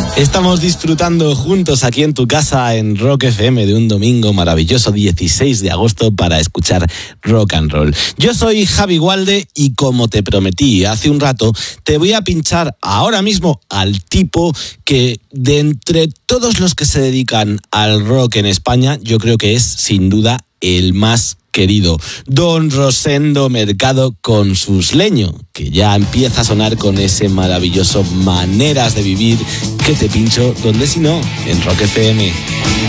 Estamos disfrutando juntos aquí en tu casa en Rock FM de un domingo maravilloso 16 de agosto para escuchar rock and roll. Yo soy Javi Gualde y como te prometí hace un rato, te voy a pinchar ahora mismo al tipo que de entre todos los que se dedican al rock en España, yo creo que es sin duda el más querido, Don Rosendo Mercado con sus Leño, que ya empieza a sonar con ese maravilloso Maneras de Vivir que te pincho, donde si no, en Rock FM.